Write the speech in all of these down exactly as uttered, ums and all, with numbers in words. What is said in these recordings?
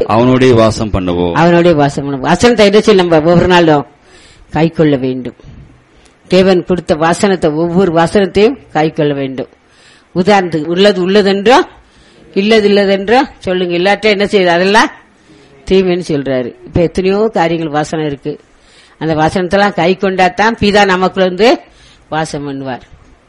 அவனுடைய வாசம் பண்ணுவோம். அவனுடைய வாசம் பண்ணுவோம். வசனத்தை என்ன செய்ய நம்ம ஒவ்வொரு நாளும் கை கொள்ள வேண்டும். தேவன் கொடுத்த வசனத்தை ஒவ்வொரு வசனத்தையும் கை கொள்ள வேண்டும். உதாரணத்துக்கு உள்ளது உள்ளதென்றோ இல்லது இல்லதென்றோ சொல்லுங்க. இல்லாட்ட என்ன செய்யுது? அதெல்லாம் தீமைன்னு சொல்றாரு. இப்ப எத்தனையோ காரியங்கள் வாசனம் இருக்கு. அந்த வாசனத்தெல்லாம் கை கொண்டாதான் பிதா நமக்குள்ள வந்து வாசம் பண்ணுவார்.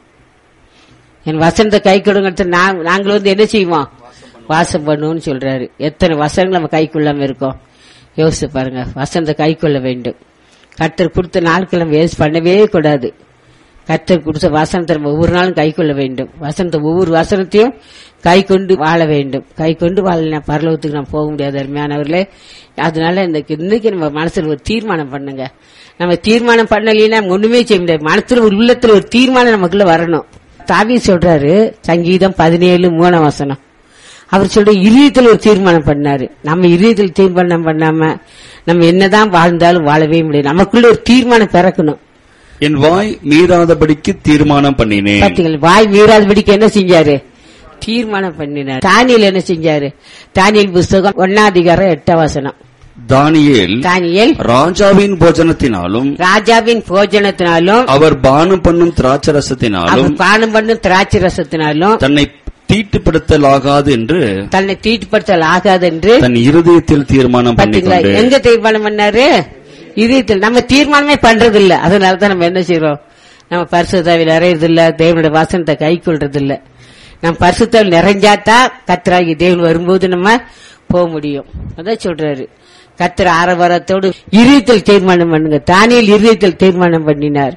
என் வசனத்தை கை கொடுங்க, நாங்கள் வந்து என்ன செய்வோம்? வாசம் பண்ணுவோம்னு சொல்றாரு. எத்தனை வசனங்கள் நம்ம கை கொள்ளாம இருக்கோம் யோசிச்சு பாருங்க. வசனத்தை கை கொள்ள வேண்டும். கர்த்தர் கொடுத்த நாட்கள் நம்ம வேஸ்ட் பண்ணவே கூடாது. கர்த்தர் கொடுத்த வசனத்தை நம்ம ஒவ்வொரு நாளும் கை கொள்ள வேண்டும். வசனத்தை ஒவ்வொரு வசனத்தையும் கை கொண்டு வாழ வேண்டும். கை கொண்டு வாழலாம் பரலோகத்துக்கு நம்ம போக முடியாது அருமையானவர்களே. அதனால இன்னைக்கு நம்ம மனசுல ஒரு தீர்மானம் பண்ணுங்க. நம்ம தீர்மானம் பண்ணலைன்னா ஒண்ணுமே செய்ய முடியாது. மனசுல ஒரு உள்ளத்துல ஒரு தீர்மானம் நமக்குள்ள வரணும். தாவீது சொல்றாரு, சங்கீதம் பதினேழு மூணாம் வசனம், அவர் சொல்ற இதயத்தில் ஒரு தீர்மானம் பண்ணாரு. நம்ம இதயத்தில் தீர்மானம் பண்ணாம நம்ம என்னதான் வாழ்ந்தாலும் வாழவே முடியாது. நமக்குள்ள ஒரு தீர்மானம் பிறக்கணும். என் வாய் மீறாதபடிக்கு தீர்மானம் பண்ணினேன். பாத்தீங்களா, வாய் மீறாதபடிக்கு என்ன செஞ்சாரு? தீர்மானம் பண்ணினார். தானியேல் என்ன செஞ்சாரு? தானியேல் புஸ்தகம் ஒன்னாம் அதிகாரம் எட்டாம் வசனம். தானியேல் தானியேல் ராஜாவின் போஜனத்தினாலும் ராஜாவின் போஜனத்தினாலும் அவர் பானம் பண்ணும் திராட்சரசத்தினாலும் பானம் பண்ணும் திராட்சை ரசத்தினாலும் தன்னை தீட்டுப்படுத்தலாகாது என்று தன்னை தீட்டுப்படுத்தல் ஆகாது என்று தன் இருதயத்தில் தீர்மானம் பண்ணிக்கொண்டு. எங்க தீர்மானம் பண்ணாரு? இதயத்தில். நம்ம தீர்மானமே பண்றது இல்ல. அதனாலதான் நம்ம என்ன செய்யறோம்? நம்ம பரிசுத்தாவில் நிறையறது இல்ல. தேவனுடைய வசனத்தை கை கொள்றது இல்ல. நம்ம பரிசுத்தாவில் நிறைஞ்சாதான் கர்த்தராகிய தேவன் வரும்போது நம்ம போக முடியும். அதான் சொல்றாரு. கர்த்தர் ஆரவாரத்தோடு இருதயத்தில் தீர்மானம் பண்ணுங்க. தானியேல் இருதயத்தில் தீர்மானம் பண்ணினார்.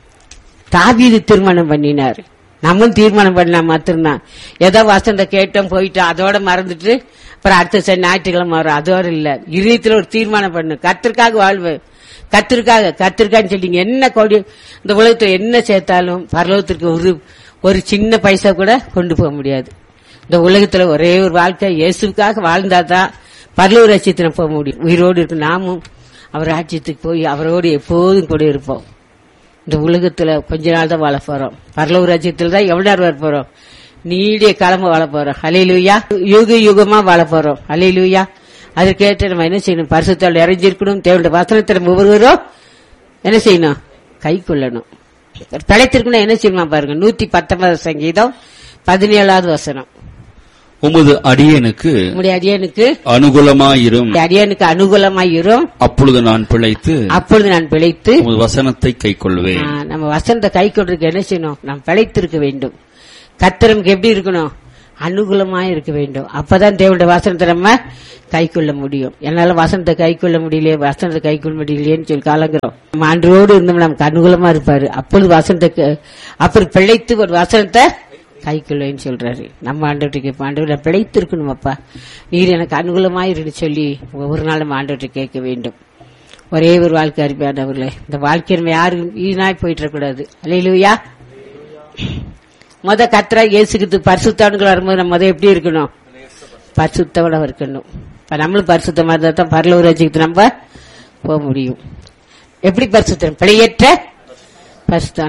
தாவீது தீர்மானம் பண்ணினார். நம்மளும் தீர்மானம் பண்ணலாம். மாத்திரம்தான் ஏதோ வசனத்தை கேட்டோம் போயிட்டோம் அதோட மறந்துட்டு அப்புறம் அடுத்த சரி ஞாயிற்றுக்கிழமை வரும் அதோட இல்ல. இதயத்துல ஒரு தீர்மானம் பண்ணு. கர்த்தருக்காக வாழ்வு. கர்த்தருக்காக கர்த்தருக்கான்னு சொல்லிங்க. என்ன கோடி இந்த உலகத்துல என்ன சேர்த்தாலும் பரலோகத்திற்கு ஒரு ஒரு சின்ன பைசா கூட கொண்டு போக முடியாது. இந்த உலகத்துல ஒரே ஒரு வாழ்க்கை இயேசுக்காக வாழ்ந்தாதான் பரலோக ராஜ்யத்துக்கு போக முடியும். உயிரோடு இருக்கு நாமும் அவர் ராஜ்யத்துக்கு போய் அவரோடு எப்போதும் கூட இருப்போம். இந்த உலகத்துல கொஞ்ச நாள் தான் வாழ போறோம். பரலோக ராஜ்யத்துல தான் எவ்வளவு நேரம் வாழ போறோம்? நீடிய காலமா வாழ போறோம். ஹல்லேலூயா. யுக யுகமா வாழ போறோம். ஹல்லேலூயா. அதற்கேற்ற நம்ம என்ன செய்யணும்? பரிசுத்தால் இறைஞ்சிருக்கணும். தேவனுடைய வசனத்தை நம்ம ஒவ்வொருவரும் என்ன செய்யணும்? கை கொள்ளணும். தலைத்திருக்கணும். என்ன செய்யணுமா பாருங்க. நூத்தி பத்தொன்பது சங்கீதம் பதினேழாவது வசனம். உமது அடியனுக்கு அடியனுக்கு அனுகூலமாயிரும். அடியனுக்கு அனுகூலமாயிரும். அப்பொழுது நான் பிழைத்து அப்பொழுது நான் பிழைத்து உமது வசனத்தை கை கொள்வேன். நம்ம வசனத்தை கை கொள்றதுக்கு என்ன செய்யணும்? நாம் பிழைத்திருக்க வேண்டும். கர்த்தருக்கு எப்படி இருக்கணும்? அனுகூலமாய் இருக்க வேண்டும். அப்பதான் தேவனுடைய வசனத்தை நம்ம கை கொள்ள முடியும். என்னால வசனத்தை கை கொள்ள முடியலையே, வசனத்தை கை கொள்ள முடியலையேன்னு சொல்லி காலங்கிறோம். நம்ம அன்றோடு இருந்தோம் நமக்கு அனுகூலமா இருப்பாரு. அப்பொழுது வசனத்தை அப்புறம் பிழைத்து ஒரு வசனத்தை கை கொள்வேன்னு சொல்றாரு. நம்ம ஆண்டவருக்கு ஆண்டவரை பிழைத்து இருக்கணும். அப்பா நீர் எனக்கு அனுகூலமாயிருந்து சொல்லி ஒவ்வொரு நாளும் ஆண்டவரை கேட்க வேண்டும். ஒரே ஒரு வாழ்க்கை அருமையானவர்களே. இந்த வாழ்க்கை நம்ம யாரும் வீணாய் போயிட்டு கூடாது. அல்லேலூயா. முத கர்த்தரா இயேசுக்கு பரிசுத்தவன்கள் வரும்போது நம்ம முத எப்படி இருக்கணும்? பரிசுத்தவனா இருக்கணும். இப்ப நம்மளும் பரிசுத்தமா இருந்தா தான் பரலோக ராஜ்யத்துக்கு நம்ம போக முடியும். எப்படி பரிசுத்தம்? பிழையற்ற பரிசுத்தம்.